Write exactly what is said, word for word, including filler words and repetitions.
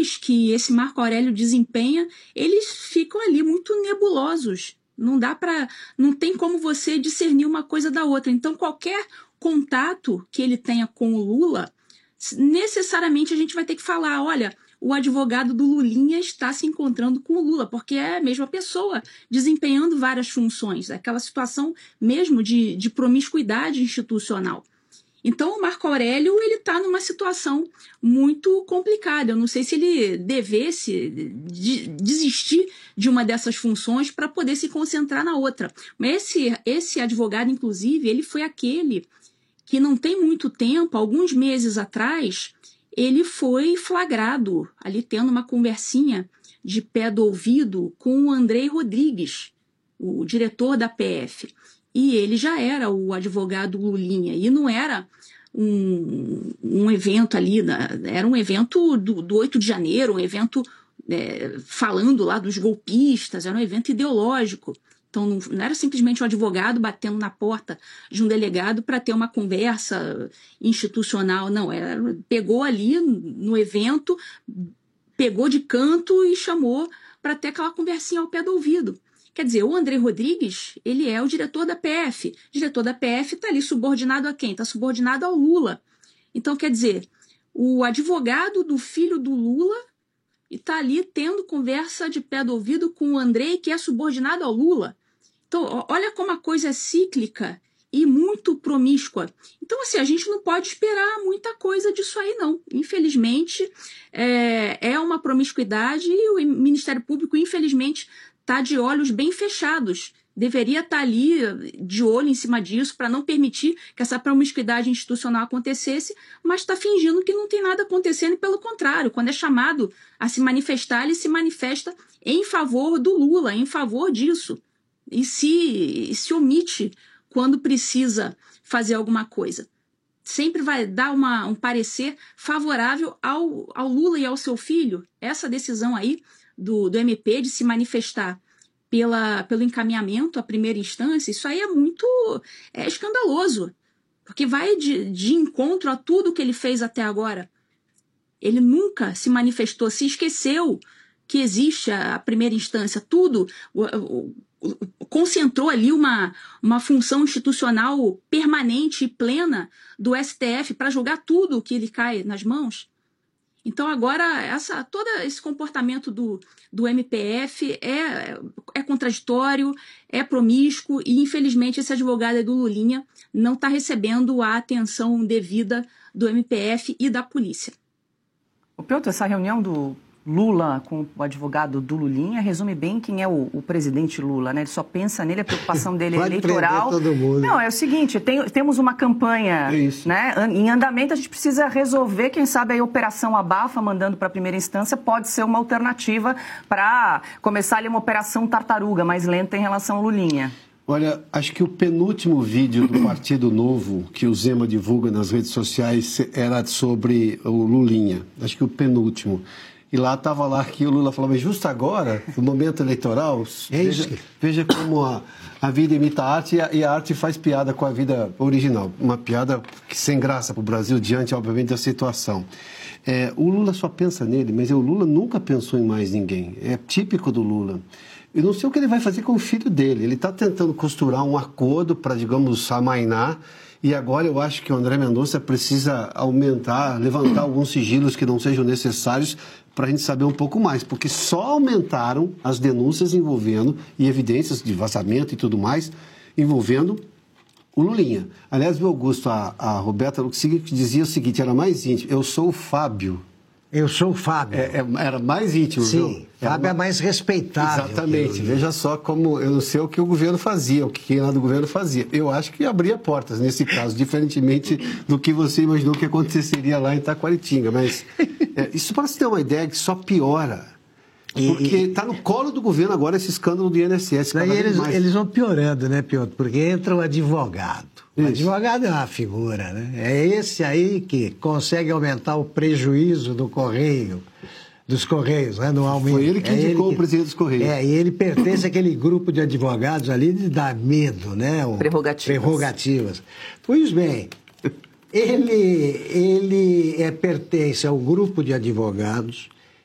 papéis que esse Marco Aurélio desempenha, eles ficam ali muito nebulosos. Não dá para, não tem como você discernir uma coisa da outra. Então, qualquer contato que ele tenha com o Lula, necessariamente a gente vai ter que falar, olha, o advogado do Lulinha está se encontrando com o Lula, porque é a mesma pessoa, desempenhando várias funções, aquela situação mesmo de, de promiscuidade institucional. Então, o Marco Aurélio está numa situação muito complicada. Eu não sei se ele devesse de, desistir de uma dessas funções para poder se concentrar na outra. Mas esse, esse advogado, inclusive, ele foi aquele que não tem muito tempo, alguns meses atrás, ele foi flagrado ali tendo uma conversinha de pé do ouvido com o Andrei Rodrigues, o diretor da P F. E ele já era o advogado Lulinha, e não era um, um evento ali, era um evento do, do oito de janeiro, um evento é, falando lá dos golpistas, era um evento ideológico. Então não, não era simplesmente um advogado batendo na porta de um delegado para ter uma conversa institucional, não, era, pegou ali no evento, pegou de canto e chamou para ter aquela conversinha ao pé do ouvido. Quer dizer, o André Rodrigues, ele é o diretor da P F. O diretor da P F está ali subordinado a quem? Está subordinado ao Lula. Então, quer dizer, o advogado do filho do Lula está ali tendo conversa de pé do ouvido com o André, que é subordinado ao Lula. Então, olha como a coisa é cíclica e muito promíscua. Então, assim, a gente não pode esperar muita coisa disso aí, não. Infelizmente, é, é uma promiscuidade e o Ministério Público, infelizmente, está de olhos bem fechados. Deveria estar ali de olho em cima disso para não permitir que essa promiscuidade institucional acontecesse, mas está fingindo que não tem nada acontecendo e, pelo contrário, quando é chamado a se manifestar, ele se manifesta em favor do Lula, em favor disso. E se, e se omite quando precisa fazer alguma coisa. Sempre vai dar uma, um parecer favorável ao, ao Lula e ao seu filho. Essa decisão aí do, do M P de se manifestar pela, pelo encaminhamento à primeira instância, isso aí é muito é escandaloso, porque vai de, de encontro a tudo que ele fez até agora. Ele nunca se manifestou, se esqueceu que existe a, a primeira instância, tudo, o, o, o, concentrou ali uma, uma função institucional permanente e plena do S T F para julgar tudo que lhe cai nas mãos. Então, agora, essa, todo esse comportamento do, do M P F é, é contraditório, é promíscuo e, infelizmente, esse advogado do Lulinha não está recebendo a atenção devida do M P F e da polícia. O Piotr, essa reunião do Lula com o advogado do Lulinha resume bem quem é o, o presidente Lula, né? Ele só pensa nele, a preocupação dele é eleitoral. Todo mundo. Não, é o seguinte, tem, temos uma campanha é né, em andamento, a gente precisa resolver, quem sabe a Operação Abafa, mandando para a primeira instância, pode ser uma alternativa para começar ali uma Operação Tartaruga, mais lenta em relação ao Lulinha. Olha, acho que o penúltimo vídeo do Partido Novo que o Zema divulga nas redes sociais era sobre o Lulinha. Acho que o penúltimo. E lá estava lá que o Lula falou, mas justo agora, no momento eleitoral, é isso. veja, veja como a, a vida imita a arte e a, e a arte faz piada com a vida original. Uma piada sem graça para o Brasil, diante, obviamente, da situação. É, o Lula só pensa nele, mas o Lula nunca pensou em mais ninguém. É típico do Lula. Eu não sei o que ele vai fazer com o filho dele. Ele está tentando costurar um acordo para, digamos, amainar. E agora eu acho que o André Mendonça precisa aumentar, levantar alguns sigilos que não sejam necessários para a gente saber um pouco mais, porque só aumentaram as denúncias envolvendo, e evidências de vazamento e tudo mais, envolvendo o Lulinha. Aliás, o Augusto, a, a Roberta dizia o seguinte, era mais íntimo, eu sou o Fábio. Eu sou o Fábio. É, é, era mais íntimo, Sim, viu? Fábio uma... é mais respeitável. Exatamente. Veja só como, eu não sei o que o governo fazia, o que quem lá do governo fazia. Eu acho que abria portas nesse caso, diferentemente do que você imaginou que aconteceria lá em Taquaritinga. Mas é, isso para você ter uma ideia que só piora. Porque está no colo do governo agora esse escândalo do I N S S. Daí eles, eles vão piorando, né, Piotr? Porque entra o advogado. O Isso. advogado é uma figura, né? É esse aí que consegue aumentar o prejuízo do Correio, dos Correios, né? Anualmente. Foi ele que é indicou ele que... o presidente dos Correios. É, e ele pertence àquele grupo de advogados ali de dar medo, né? O... Prerrogativas. Prerrogativas. Pois bem, ele, ele é, pertence ao grupo de advogados